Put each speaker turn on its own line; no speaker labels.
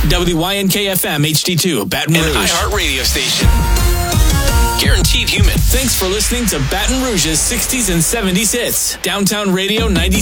WYNK-FM HD2, Baton Rouge.
An iHeart radio station. Guaranteed human.
Thanks for listening to Baton Rouge's 60s and 70s hits. Downtown Radio 96.